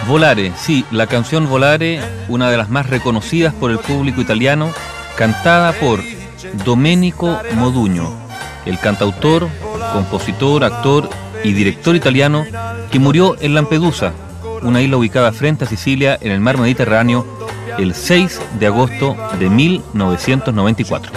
Volare, sí, la canción Volare, una de las más reconocidas por el público italiano, cantada por Domenico Modugno, el cantautor, compositor, actor y director italiano que murió en Lampedusa, una isla ubicada frente a Sicilia en el mar Mediterráneo, el 6 de agosto de 1994.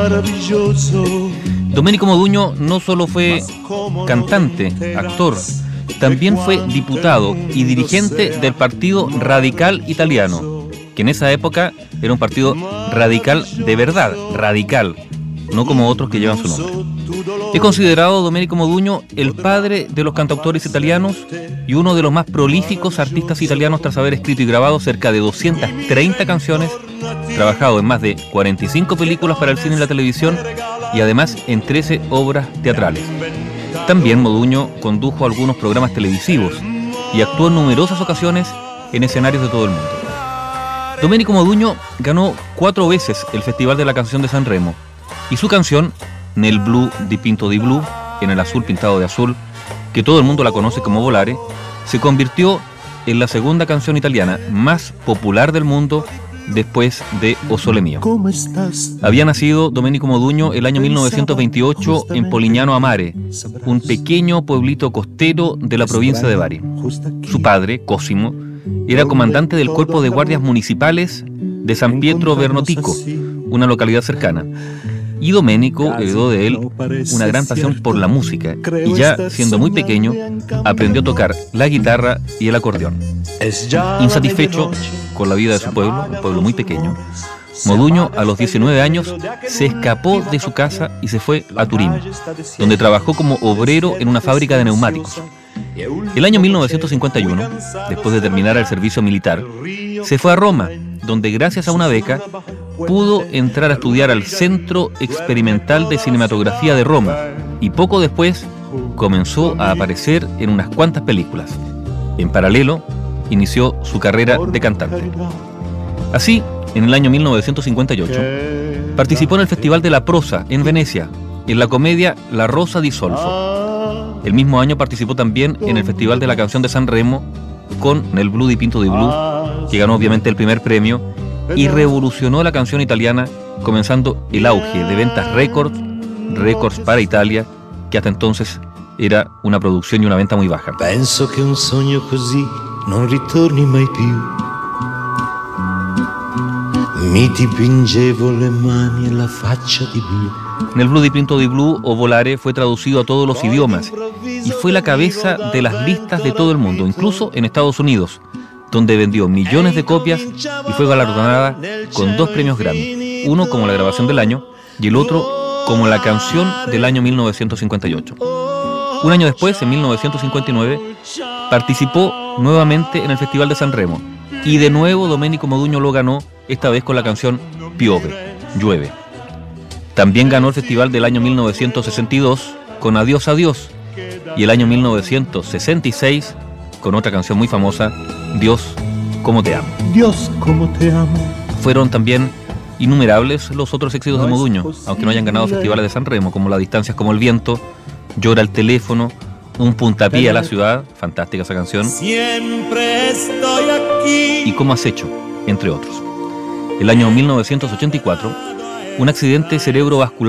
Domenico Modugno no solo fue cantante, actor, también fue diputado y dirigente del Partido Radical Italiano, que en esa época era un partido radical de verdad, radical, no como otros que llevan su nombre. Es considerado Domenico Modugno el padre de los cantautores italianos y uno de los más prolíficos artistas italianos tras haber escrito y grabado cerca de 230 canciones, trabajado en más de 45 películas para el cine y la televisión y además en 13 obras teatrales. También Modugno condujo algunos programas televisivos y actuó en numerosas ocasiones en escenarios de todo el mundo. Domenico Modugno ganó 4 veces el Festival de la Canción de Sanremo y su canción, Nel blu dipinto di blu, en el azul pintado de azul, que todo el mundo la conoce como Volare, se convirtió en la segunda canción italiana más popular del mundo después de O Sole Mio. Había nacido Domenico Modugno el año 1928 en Polignano a Mare, un pequeño pueblito costero de la provincia de Bari. Su padre, Cosimo, era comandante del cuerpo de guardias municipales de San Pietro Bernotico, una localidad cercana. Y Domenico heredó de él una gran pasión por la música y ya siendo muy pequeño aprendió a tocar la guitarra y el acordeón. Insatisfecho con la vida de su pueblo, un pueblo muy pequeño, Modugno a los 19 años se escapó de su casa y se fue a Turín, donde trabajó como obrero en una fábrica de neumáticos. El año 1951, después de terminar el servicio militar, se fue a Roma, donde gracias a una beca pudo entrar a estudiar al Centro Experimental de Cinematografía de Roma y poco después comenzó a aparecer en unas cuantas películas. En paralelo, inició su carrera de cantante. Así, en el año 1958, participó en el Festival de la Prosa en Venecia, en la comedia La Rosa di Solfo. El mismo año participó también en el Festival de la Canción de Sanremo con Nel blu dipinto di blu, que ganó obviamente el primer premio y revolucionó la canción italiana, comenzando el auge de ventas récords para Italia, que hasta entonces era una producción y una venta muy baja. Penso che un sogno così non ritorni mai più. Mi dipingevo le mani e la faccia di blu. Nel blu dipinto di blu o Volare fue traducido a todos los idiomas y fue la cabeza de las listas de todo el mundo, incluso en Estados Unidos, donde vendió millones de copias y fue galardonada con 2 premios Grammy, uno como la grabación del año y el otro como la canción del año 1958. Un año después, en 1959, participó nuevamente en el Festival de Sanremo y de nuevo Domenico Modugno lo ganó, esta vez con la canción Piove, llueve. También ganó el Festival del año 1962 con Adiós, Adiós y el año 1966 con otra canción muy famosa, Dios, cómo te amo. Dios, cómo te amo. Fueron también innumerables los otros éxitos de Modugno, aunque no hayan ganado festivales de Sanremo, como La distancia es como el viento, Llora el teléfono, Un puntapié a la ciudad, fantástica esa canción, Siempre estoy aquí. y Cómo has hecho, entre otros. El año 1984, un accidente cerebrovascular